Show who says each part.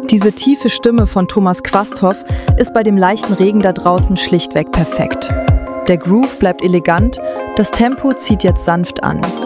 Speaker 1: Diese tiefe Stimme von Thomas Quasthoff ist bei dem leichten Regen da draußen schlichtweg perfekt. Der Groove bleibt elegant, das Tempo zieht jetzt sanft an.